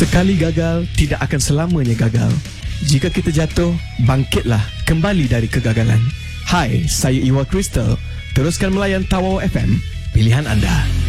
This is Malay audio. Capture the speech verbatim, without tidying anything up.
Sekali gagal, tidak akan selamanya gagal. Jika kita jatuh, bangkitlah kembali dari kegagalan. Hai, saya Iwa Crystal. Teruskan melayan Tawau F M, pilihan anda.